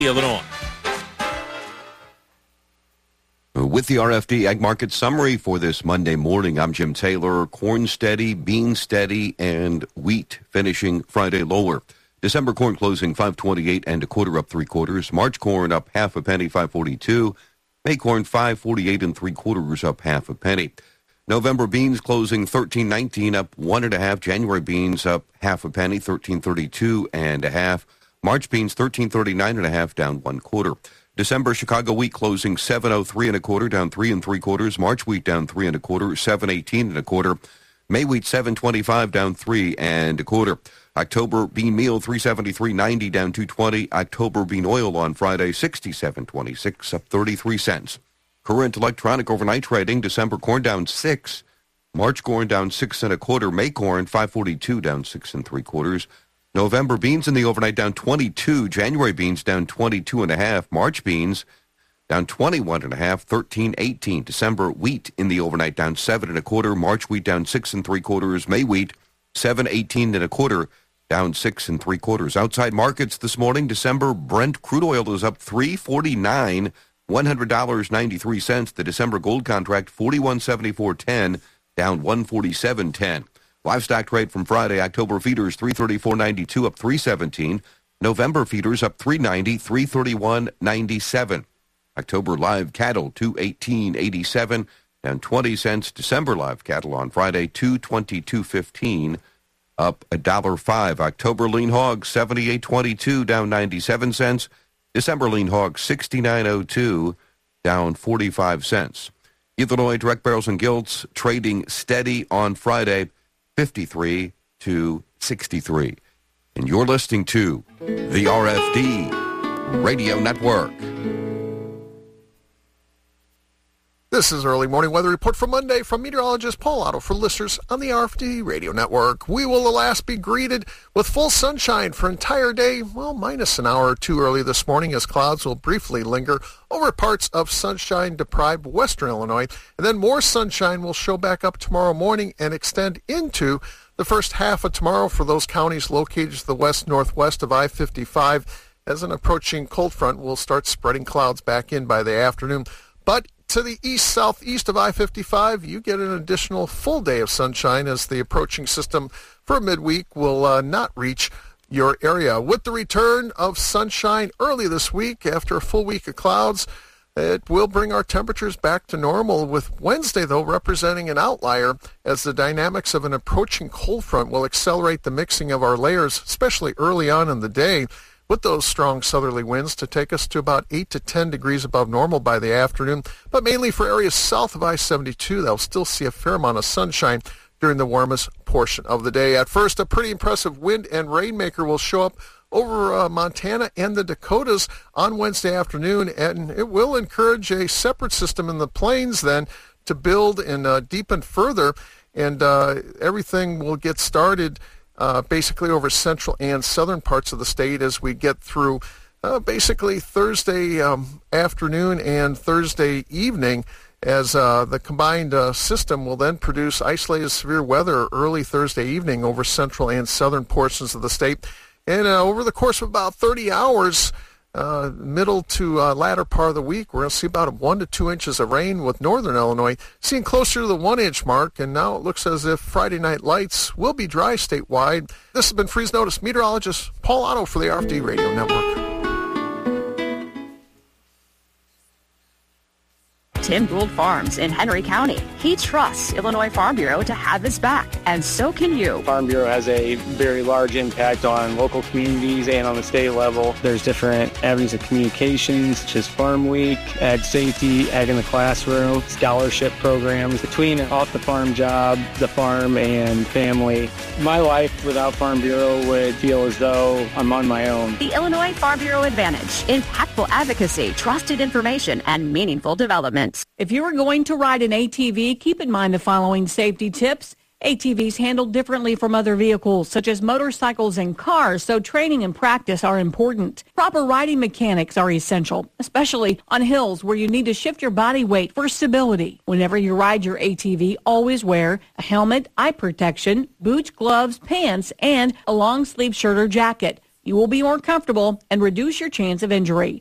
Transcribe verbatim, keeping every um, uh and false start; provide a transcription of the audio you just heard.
Illinois. With the R F D Ag Market Summary for this Monday morning, I'm Jim Taylor. Corn steady, bean steady, and wheat finishing Friday lower. December corn closing five twenty-eight and a quarter, up three quarters. March corn up half a penny, five forty-two. May corn five forty-eight and three quarters, up half a penny. November beans closing thirteen nineteen, up one and a half. January beans up half a penny, thirteen thirty-two and a half. March beans thirteen thirty-nine and a half, down one quarter. December Chicago wheat closing seven oh three and a quarter, down three and three quarters. March wheat down three and a quarter, seven eighteen and a quarter. May wheat seven twenty-five, down three and a quarter. October bean meal three seventy-three ninety, down two twenty. October bean oil on Friday sixty-seven twenty-six, up thirty-three cents. Current electronic overnight trading, December corn down six, March corn down six and a quarter, May corn five forty-two, down six and three quarters. November beans in the overnight down twenty-two, January beans down twenty-two and a half, March beans down twenty-one and a half, thirteen eighteen. December wheat in the overnight down seven and a quarter, March wheat down six and three quarters, May wheat seven eighteen and a quarter, down six and three quarters. Outside markets this morning, December Brent crude oil is up three forty-nine. one hundred dollars and ninety-three cents. The December gold contract, forty-one seventy-four ten, down one forty-seven ten. Livestock trade from Friday, October feeders, three thirty-four ninety-two, up three seventeen. November feeders up three ninety, three thirty-one ninety-seven. October live cattle, two eighteen eighty-seven, down twenty cents. December live cattle on Friday, two twenty-two fifteen, up a dollar five. October lean hogs, seventy-eight twenty-two, down ninety-seven cents. December lean hog sixty-nine oh two, down forty-five cents. Illinois direct barrels and gilts trading steady on Friday, fifty-three to sixty-three. And you're listening to the R F D Radio Network. This is Early Morning Weather Report for Monday from meteorologist Paul Otto for listeners on the R F D Radio Network. We will, alas, be greeted with full sunshine for an entire day, well, minus an hour or two early this morning, as clouds will briefly linger over parts of sunshine-deprived western Illinois. And then more sunshine will show back up tomorrow morning and extend into the first half of tomorrow for those counties located to the west-northwest of I fifty-five, as an approaching cold front will start spreading clouds back in by the afternoon. But to the east-southeast of I fifty-five, you get an additional full day of sunshine as the approaching system for midweek will uh, not reach your area. With the return of sunshine early this week, after a full week of clouds, it will bring our temperatures back to normal, with Wednesday, though, representing an outlier, as the dynamics of an approaching cold front will accelerate the mixing of our layers, especially early on in the day, with those strong southerly winds to take us to about eight to ten degrees above normal by the afternoon. But mainly for areas south of I seventy-two, they'll still see a fair amount of sunshine during the warmest portion of the day. At first, a pretty impressive wind and rainmaker will show up over uh, Montana and the Dakotas on Wednesday afternoon, and it will encourage a separate system in the plains then to build and uh, deepen further, and uh, everything will get started Uh, basically over central and southern parts of the state as we get through uh, basically Thursday um, afternoon and Thursday evening, as uh, the combined uh, system will then produce isolated severe weather early Thursday evening over central and southern portions of the state. And uh, over the course of about thirty hours, uh, middle to uh, latter part of the week, we're going to see about one to two inches of rain, with northern Illinois seeing closer to the one-inch mark. And now it looks as if Friday night lights will be dry statewide. This has been Freeze Notice meteorologist Paul Otto for the R F D Radio Network. Tim Gould Farms in Henry County. He trusts Illinois Farm Bureau to have his back, and so can you. Farm Bureau has a very large impact on local communities and on the state level. There's different avenues of communications, such as Farm Week, Ag Safety, Ag in the Classroom, scholarship programs. Between an off-the-farm job, the farm, and family, my life without Farm Bureau would feel as though I'm on my own. The Illinois Farm Bureau Advantage. Impactful advocacy, trusted information, and meaningful development. If you are going to ride an A T V, keep in mind the following safety tips. A T Vs handled differently from other vehicles, such as motorcycles and cars, so training and practice are important. Proper riding mechanics are essential, especially on hills where you need to shift your body weight for stability. Whenever you ride your A T V, always wear a helmet, eye protection, boots, gloves, pants, and a long-sleeve shirt or jacket. You will be more comfortable and reduce your chance of injury.